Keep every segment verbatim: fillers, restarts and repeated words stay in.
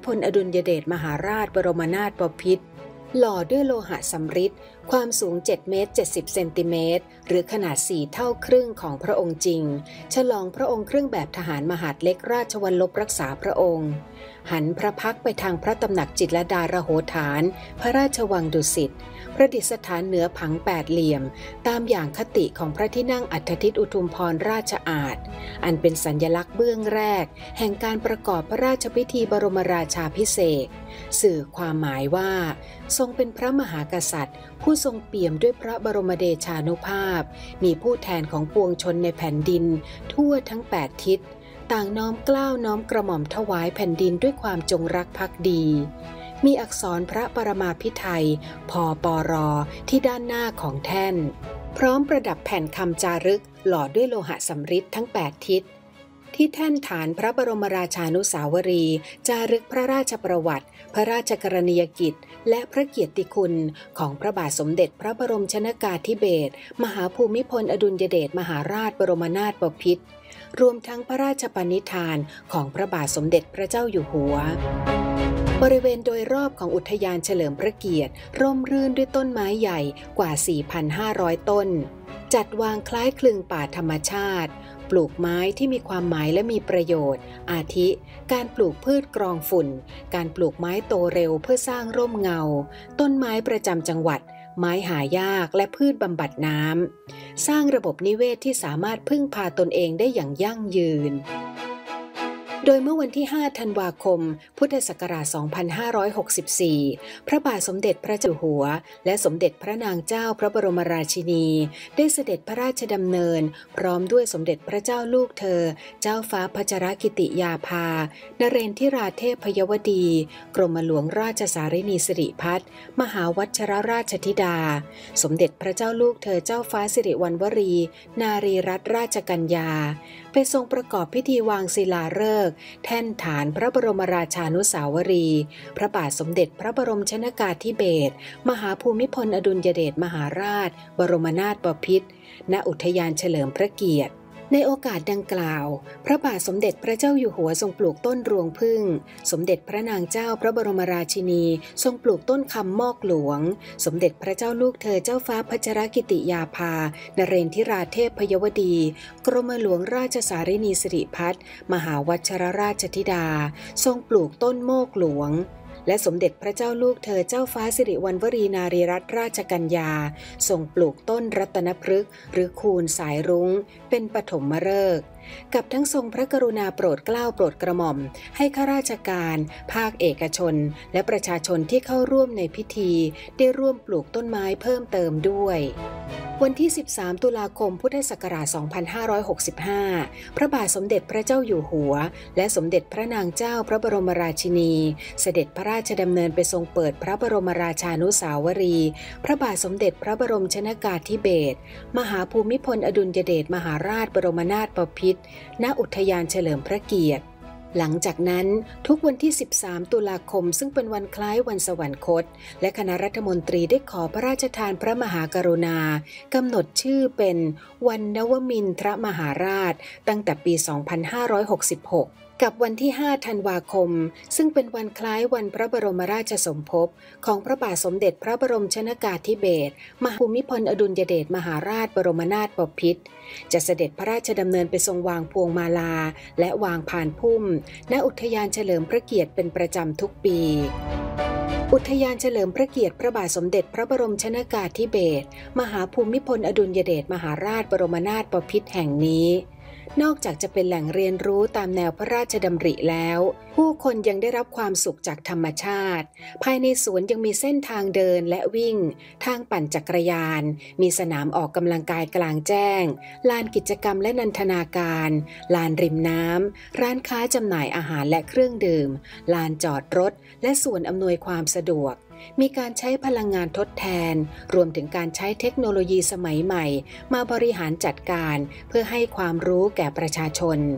พลอดุลยเดชมหาราชบรมนาถบพิตรหล่อด้วยโลหะสำริดความสูงเจ็ดเมตรเจ็ดสิบเซนติเมตรหรือขนาดสี่เท่าครึ่งของพระองค์จริงฉลองพระองค์เครื่องแบบทหารมหาดเล็กราชวัลลบรักษาพระองค์หันพระพักไปทางพระตำหนักจิตรลดาระโหฐานพระราชวังดุสิตประดิษฐานเหนือผังแปดเหลี่ยมตามอย่างคติของพระที่นั่งอัฏฐทิตอุทุมพรราชอาณอันเป็นสัญลักษณ์เบื้องแรกแห่งการประกอบพระราชพิธีบรมราชาภิเษกสื่อความหมายว่าทรงเป็นพระมหากษัตริย์ผู้ทรงเปี่ยมด้วยพระบรมเดชานุภาพมีผู้แทนของปวงชนในแผ่นดินทั่วทั้งแปดทิศต่างน้อมเกล้าน้อมกระหม่อมถวายแผ่นดินด้วยความจงรักภักดีมีอักษรพระปรมาภิไธยพปรที่ด้านหน้าของแท่นพร้อมประดับแผ่นคำจารึกหล่อด้วยโลหะสำริดทั้งแปดทิศที่แท่นฐานพระบรมราชานุสาวรีย์จารึกพระราชประวัติพระราชกรณียกิจและพระเกียรติคุณของพระบาทสมเด็จพระบรมชนกาธิเบศรมหาภูมิพลอดุลยเดชมหาราชบรมนาถบพิตรรวมทั้งพระราชปณิธานของพระบาทสมเด็จพระเจ้าอยู่หัวบริเวณโดยรอบของอุทยานเฉลิมพระเกียรติร่มรื่นด้วยต้นไม้ใหญ่กว่า สี่พันห้าร้อย ต้นจัดวางคล้ายคลึงป่าธรรมชาติปลูกไม้ที่มีความหมายและมีประโยชน์อาทิการปลูกพืชกรองฝุ่นการปลูกไม้โตเร็วเพื่อสร้างร่มเงาต้นไม้ประจำจังหวัดไม้หายากและพืชบำบัดน้ำสร้างระบบนิเวศที่สามารถพึ่งพาตนเองได้อย่างยั่งยืนโดยเมื่อวันที่ห้าธันวาคมพุทธศักราชสองพันห้าร้อยหกสิบสี่พระบาทสมเด็จพระเจ้าอยู่หัวและสมเด็จพระนางเจ้าพระบรมราชินีได้เสด็จพระราชดำเนินพร้อมด้วยสมเด็จพระเจ้าลูกเธอเจ้าฟ้าพัชรกิติยาภานเรนทิราเทพพยวดีกรมหลวงราชสารินีสิริพัฒน์มหาวัชรราชธิดาสมเด็จพระเจ้าลูกเธอเจ้าฟ้าสิริวัณวรีนารีรัตนราชกัญญาไปทรงประกอบพิธีวางศิลาฤกษ์แท่นฐานพระบรมราชานุสาวรีย์พระบาทสมเด็จพระบรมชนกาธิเบศรมหาภูมิพลอดุลยเดชมหาราชบรมนาถบพิตรณอุทยานเฉลิมพระเกียรติในโอกาสดังกล่าวพระบาทสมเด็จพระเจ้าอยู่หัวทรงปลูกต้นรวงผึ้งสมเด็จพระนางเจ้าพระบรมราชินีทรงปลูกต้นคำมอกหลวงสมเด็จพระเจ้าลูกเธอเจ้าฟ้าพัชรกิติยาภานเรนทิราเทพพยวดีกรมหลวงราชสารินีสิริพัฒน์มหาวัชรราชธิดาทรงปลูกต้นโมกหลวงและสมเด็จพระเจ้าลูกเธอเจ้าฟ้าสิริวัณวรีนารีรัตนราชกัญญาทรงปลูกต้นรัตนพฤกษ์หรือคูนสายรุ้งเป็นปฐมฤกษ์กับทั้งทรงพระกรุณาโปรดเกล้าโปรดกระหม่อมให้ข้าราชการภาคเอกชนและประชาชนที่เข้าร่วมในพิธีได้ร่วมปลูกต้นไม้เพิ่มเติมด้วยวันที่สิบสามตุลาคมพุทธศักราชสองพันห้าร้อยหกสิบห้าพระบาทสมเด็จพระเจ้าอยู่หัวและสมเด็จพระนางเจ้าพระบรมราชินีเสด็จพระราชดำเนินไปทรงเปิดพระบรมราชานุสาวรีย์พระบาทสมเด็จพระบรมชนกาธิเบศรมหาภูมิพลอดุลยเดชมหาราชบรมนาถบพิตรณอุทยานเฉลิมพระเกียรติหลังจากนั้นทุกวันที่สิบสามตุลาคมซึ่งเป็นวันคล้ายวันสวรรคตและคณะรัฐมนตรีได้ขอพระราชทานพระมหากรุณากำหนดชื่อเป็นวันนวมินทรมหาราชตั้งแต่ปีสองพันห้าร้อยหกสิบหกกับวันที่ห้าธันวาคมซึ่งเป็นวันคล้ายวันพระบรมราชสมภพของพระบาทสมเด็จพระบรมชนกาธิเบศรมหาภูมิพลอดุลยเดชมหาราชบรมนาถบพิตรจะเสด็จพระราชดำเนินไปทรงวางพวงมาลาและวางพานพุ่มณอุทยานเฉลิมพระเกียรติเป็นประจำทุกปีอุทยานเฉลิมพระเกียรติพระบาทสมเด็จพระบรมชนกาธิเบศรมหาภูมิพลอดุลยเดชมหาราชบรมนาถบพิตรแห่งนี้นอกจากจะเป็นแหล่งเรียนรู้ตามแนวพระราชดำริแล้วผู้คนยังได้รับความสุขจากธรรมชาติภายในสวนยังมีเส้นทางเดินและวิ่งทางปั่นจักรยานมีสนามออกกำลังกายกลางแจ้งลานกิจกรรมและนันทนาการลานริมน้ำร้านค้าจำหน่ายอาหารและเครื่องดื่มลานจอดรถและส่วนอำนวยความสะดวกมีการใช้พลังงานทดแทนรวมถึงการใช้เทคโนโลยีสมัยใหม่มาบริหารจัดการเพื่อให้ความรู้แก่ประชาชน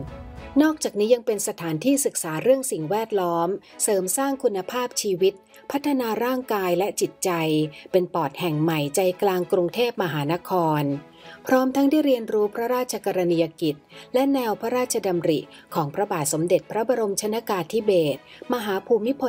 นอกจากนี้ยังเป็นสถานที่ศึกษาเรื่องสิ่งแวดล้อมเสริมสร้างคุณภาพชีวิตพัฒนาร่างกายและจิตใจเป็นปอดแห่งใหม่ใจกลางกรุงเทพมหานครพร้อมทั้งได้เรียนรู้พระราชกรณียกิจและแนวพระราชดำริของพระบาทสมเด็จพระบรมชนกาธิเบศรมหาภูมิพล